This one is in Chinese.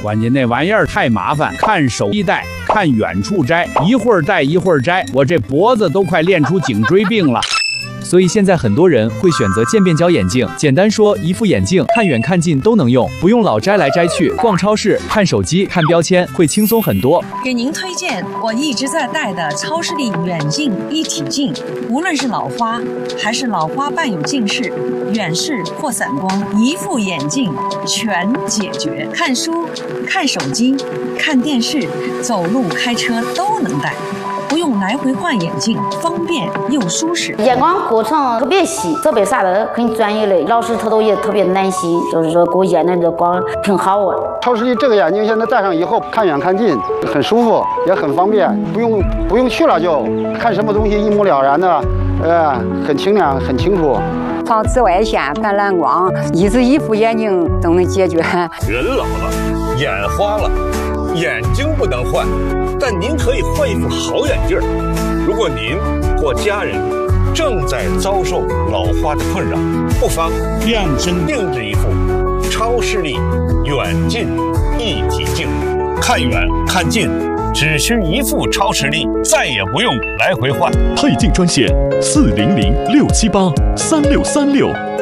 关键那玩意儿太麻烦，看手一戴，看远处摘，一会儿戴一会儿摘，我这脖子都快练出颈椎病了。 所以现在很多人会选择渐变焦眼镜，简单说，一副眼镜看远看近都能用，不用老摘来摘去，逛超市、看手机、看标签会轻松很多。 给您推荐我一直在戴的超视力远近一体镜，无论是老花还是老花伴有近视、远视或散光，一副眼镜全解决。看书、看手机、看电视、走路、开车都能戴。不用来回换眼镜，方便又舒适。 眼光过程特别细，设备啥的很专业的，老师他都也特别耐心，就是说给我验的这光挺好啊。 超视力这个眼镜现在戴上以后，看远看近很舒服，也很方便，不用去了就看什么东西一目了然的，很清亮很清楚。 防紫外线、反蓝光，一副眼镜都能解决。 人老了，眼花了，眼睛不能换。但您可以换一副好眼镜。如果您或家人正在遭受老花的困扰，不妨量身定制一副超视力远近一体镜，看远看近只需一副超视力，再也不用来回换。 配镜专线400-678-3636。